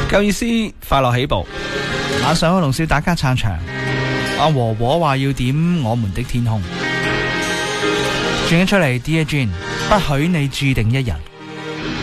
夠意思，快樂起步。晚上去龍少打卡撐場，阿和和話要點我們的天空。轉咗出嚟 Dear Jane，不許你注定一人。